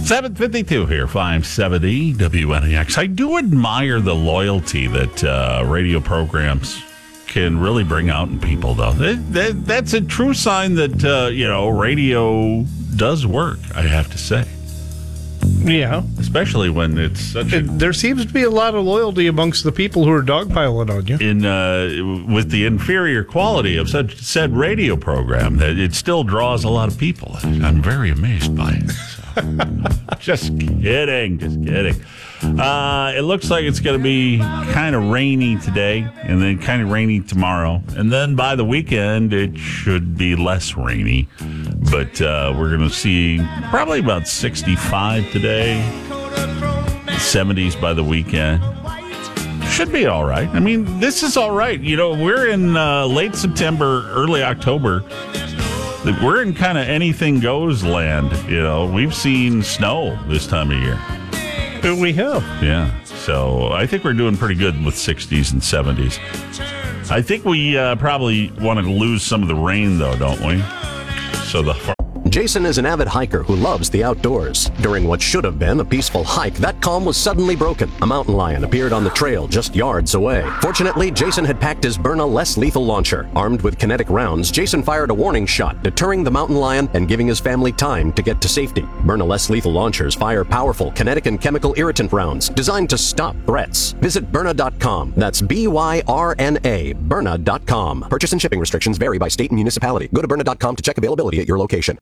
7:52 here, 570 WNEX. I do admire the loyalty that radio programs can really bring out in people, though. That's a true sign that, radio does work, I have to say. Yeah. Especially when it's such a... There seems to be a lot of loyalty amongst the people who are dogpiling on you. With the inferior quality of said radio program, that it still draws a lot of people. I'm very amazed by it. So. Just kidding. It looks like it's going to be kind of rainy today and then kind of rainy tomorrow. And then by the weekend, it should be less rainy. But we're going to see probably about 65 today, 70s by the weekend. Should be all right. I mean, this is all right. We're in late September, early October. We're in kind of anything goes land. We've seen snow this time of year. We have. Yeah. So I think we're doing pretty good with 60s and 70s. I think we probably want to lose some of the rain, though, don't we? Jason is an avid hiker who loves the outdoors. During what should have been a peaceful hike, that calm was suddenly broken. A mountain lion appeared on the trail just yards away. Fortunately, Jason had packed his Byrna less lethal launcher. Armed with kinetic rounds, Jason fired a warning shot, deterring the mountain lion and giving his family time to get to safety. Byrna less lethal launchers fire powerful kinetic and chemical irritant rounds designed to stop threats. Visit Byrna.com. That's Byrna, Byrna.com. Purchase and shipping restrictions vary by state and municipality. Go to Byrna.com to check availability at your location.